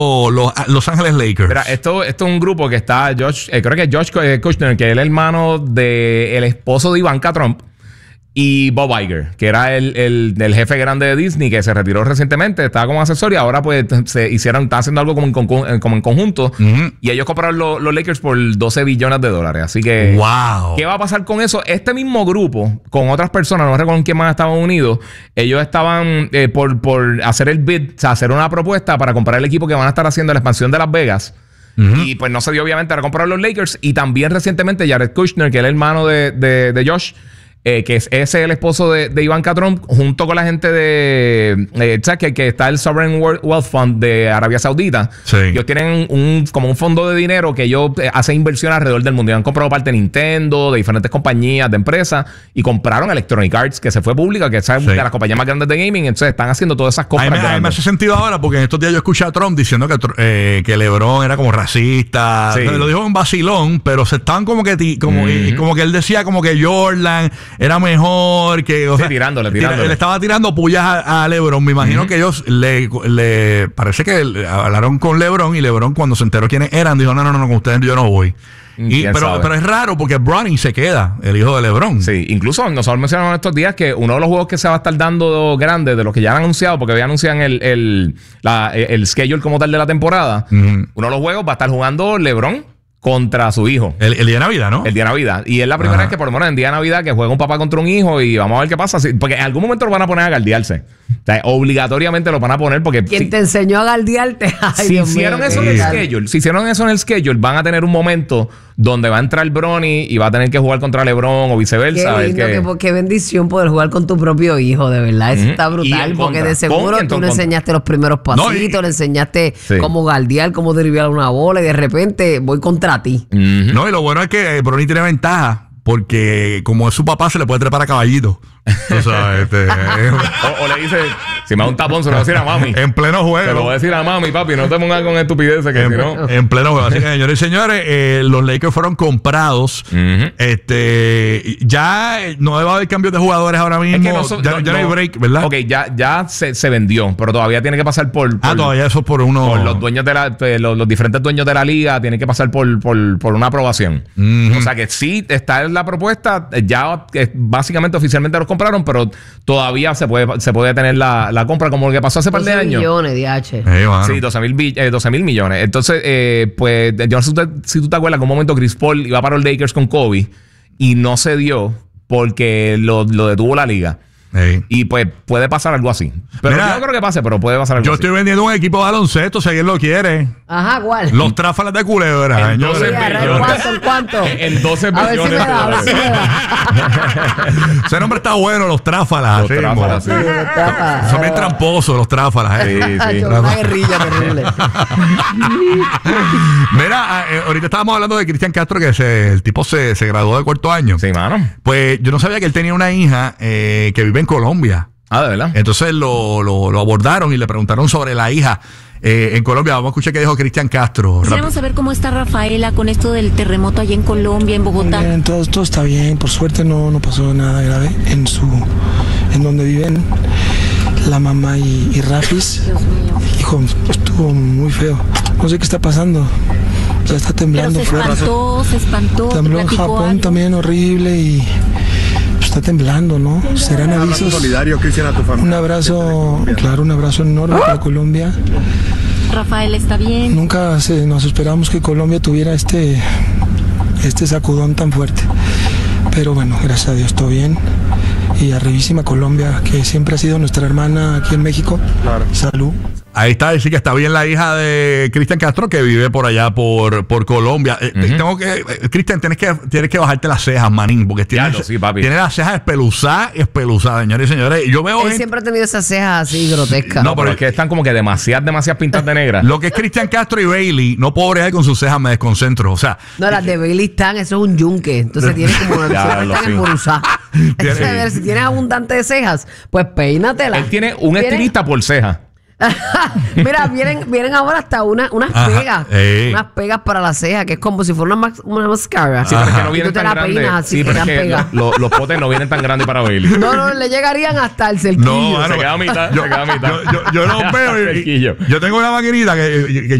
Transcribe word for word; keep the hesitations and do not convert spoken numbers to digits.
los Los Ángeles Lakers? Mira, esto, esto es un grupo que está Josh, eh, creo que es Josh Kushner, que es el hermano del esposo de Ivanka Trump, y Bob Iger, que era el, el, el jefe grande de Disney, que se retiró recientemente, estaba como asesor y ahora pues se hicieron, están haciendo algo como en, con, como en conjunto. Uh-huh. Y ellos compraron lo, los Lakers por doce billones de dólares. Así que, wow. ¿qué va a pasar con eso? Este mismo grupo, con otras personas, no recuerdo quién más estaban unidos, ellos estaban eh, por, por hacer el bid, o sea, hacer una propuesta para comprar el equipo que van a estar haciendo la expansión de Las Vegas. Uh-huh. Y pues no se dio, obviamente, a comprar los Lakers. Y también recientemente Jared Kushner, que es el hermano de, de, de Josh, Eh, que es ese es el esposo de, de Ivanka Trump, junto con la gente de eh, ¿sabes? Que, que está el Sovereign Wealth Fund de Arabia Saudita. Sí. Ellos tienen un como un fondo de dinero que ellos eh, hacen inversión alrededor del mundo. Y han comprado parte de Nintendo, de diferentes compañías, de empresas, y compraron Electronic Arts, que se fue pública, que es sí. de las compañías más grandes de gaming. Entonces están haciendo todas esas compras. A mí, a mí me hace sentido ahora, porque en estos días yo escuché a Trump diciendo que, eh, que LeBron era como racista. Sí. Lo dijo en vacilón, pero se estaban como que ti, como, mm-hmm. y, como que él decía como que Jordan era mejor, que o sí, sea, tirándole, tirándole. Le estaba tirando pullas a, a LeBron. Me imagino uh-huh. que ellos le, le parece que le, hablaron con LeBron, y LeBron, cuando se enteró quiénes eran, dijo: no, no, no, no, con ustedes yo no voy. Y, pero, pero es raro porque Bronny se queda, el hijo de LeBron. Sí, incluso nosotros mencionamos estos días que uno de los juegos que se va a estar dando grande, de los que ya han anunciado, porque había anunciado el, el, la, el schedule como tal de la temporada, uh-huh. uno de los juegos va a estar jugando LeBron contra su hijo. El, el día de Navidad, ¿no? El día de Navidad. Y es la primera Ajá. vez que, por lo menos, en día de Navidad, que juega un papá contra un hijo, y vamos a ver qué pasa. Porque en algún momento lo van a poner a galdearse. O sea, obligatoriamente lo van a poner porque... ¿Quién si, te enseñó a galdearte? Ay, si Dios hicieron mío, eso en el schedule, si hicieron eso en el schedule, van a tener un momento donde va a entrar Bronny y va a tener que jugar contra LeBron o viceversa. Qué lindo, que... que, qué bendición poder jugar con tu propio hijo, de verdad. Eso mm-hmm. está brutal, porque contra, de seguro tú le enseñaste los primeros pasitos, no, y... le enseñaste sí. cómo galdear, cómo derribar una bola, y de repente voy contra ti. Mm-hmm. No, y lo bueno es que Bronny tiene ventaja, porque como es su papá, se le puede trepar a caballito. Tú sabes, este, o, o le dice, si me da un tapón, se lo voy a decir a mami. En pleno juego. Se lo voy a decir a mami, papi, no te pongas con estupideces, que en, si no. En pleno juego. Así que, señores y señores, eh, los Lakers fueron comprados. Uh-huh. Este, ya no va a haber cambios de jugadores ahora mismo. Es que no son, ya, no, ya no hay break, ¿verdad? Ok, ya, ya se, se vendió, pero todavía tiene que pasar por. por ah, todavía eso por uno. Por los dueños de la, los, los diferentes dueños de la liga, tienen que pasar por, por, por una aprobación. Uh-huh. O sea que sí está en la propuesta, ya eh, básicamente oficialmente los compraron, pero todavía se puede, se puede tener la, la compra, como lo que pasó hace par de años. millones de H. Hey, bueno. Sí, doce mil eh, millones. Entonces, eh, pues, yo no sé si, usted, si tú te acuerdas que un momento Chris Paul iba para los Lakers con Kobe y no se dio porque lo, lo detuvo la liga. Hey. Y pues puede pasar algo así. Pero Mira, yo no creo que pase, pero puede pasar algo yo así. Yo estoy vendiendo un equipo de baloncesto, si alguien lo quiere. Ajá, ¿cuál? Los Tráfalas de Culebra. En doce millones. ¿Cuánto? ¿En cuánto? En doce millones. A ver si me da, a ver si me da. Ese nombre está bueno, los Tráfalas. Los sí, Tráfalas, sí. Sí, los Tráfalas. Son bien tramposos los Tráfalas. Eh. Sí, sí. Una guerrilla terrible. Mira, eh, ahorita estábamos hablando de Cristian Castro, que se, el tipo se, se graduó de cuarto año. Sí, mano. Pues yo no sabía que él tenía una hija eh, que vive en Colombia. Ah, ¿de verdad? Entonces lo, lo, lo abordaron y le preguntaron sobre la hija eh, en Colombia. Vamos a escuchar qué dijo Cristian Castro. Queremos saber cómo está Rafaela con esto del terremoto allá en Colombia, en Bogotá. Bien, todo, todo está bien. Por suerte no, no pasó nada grave en su, en donde viven la mamá y, y Rafis. Dios mío. Hijo, estuvo muy feo. No sé qué está pasando. Ya está temblando. Pero se fuera. espantó, se espantó. Tembló en Japón algo. También horrible y... Está temblando, ¿no? Serán avisos. Un solidario, Cristian, a tu familia. Un abrazo, claro, un abrazo enorme para Colombia. Rafael está bien. Nunca se, nos esperábamos que Colombia tuviera este, este sacudón tan fuerte. Pero bueno, gracias a Dios, todo bien. Y arribísima Colombia, que siempre ha sido nuestra hermana aquí en México. Claro. Salud. Ahí está, decir que está bien la hija de Cristian Castro, que vive por allá por, por Colombia. Uh-huh. eh, tengo que, eh, Cristian, tienes que, tienes que bajarte las cejas, manín, porque tiene, sí, tiene las cejas espeluzadas y espeluzadas, señores y señores. Yo veo Él gente... siempre ha tenido esas cejas así grotescas. No, no, pero es que están como que demasiadas, demasiadas pintas de negra. Lo que es Cristian Castro y Bailey, no puedo bregar con sus cejas, me desconcentro. O sea, no, las de Bailey están, eso es un yunque. Entonces tiene como ya, están embruzadas. A ver, si tienes abundante de cejas, pues peínatela. Él tiene un estilista por ceja. Mira, vienen, vienen ahora hasta una, unas Ajá, pegas. Ey. Unas pegas para la ceja, que es como si fuera una, una mascara. Sí, pero es que no vienen tan grandes. Así, sí, pero es que lo, lo, los potes no vienen tan grandes para Bailey. No, no, le llegarían hasta el cerquillo. No, se queda a mitad. Yo, se queda a mitad. Yo, yo, yo los veo y, yo tengo una maquinita que, que